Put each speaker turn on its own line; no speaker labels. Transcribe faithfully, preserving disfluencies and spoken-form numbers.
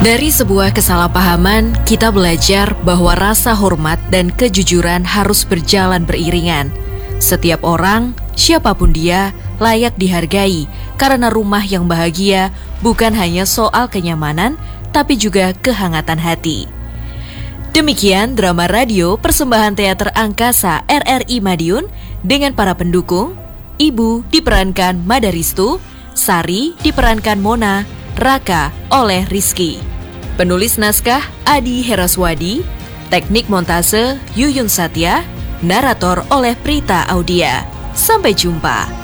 Dari sebuah kesalahpahaman, kita belajar bahwa rasa hormat dan kejujuran harus berjalan beriringan. Setiap orang, siapapun dia, layak dihargai karena rumah yang bahagia bukan hanya soal kenyamanan, tapi juga kehangatan hati. Demikian drama radio persembahan teater angkasa R R I Madiun dengan para pendukung. Ibu diperankan Madaristu, Sari diperankan Mona, Raka oleh Rizky. Penulis naskah Adi Heraswadi, teknik montase Yuyun Satya, narator oleh Prita Audia. Sampai jumpa.